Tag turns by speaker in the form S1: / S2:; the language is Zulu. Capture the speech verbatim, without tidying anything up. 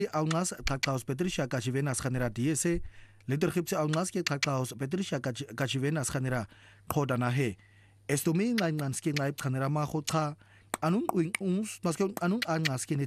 S1: Aungas Takaus Patricia Kachivenas Hanera D S A, later Hipsi Aungaski Takaus Patricia Kachivenas Hanera Kodanahe. Esto me Lanski Life Hanera Mahota, Anun Wings, Mascon Anun Angaskin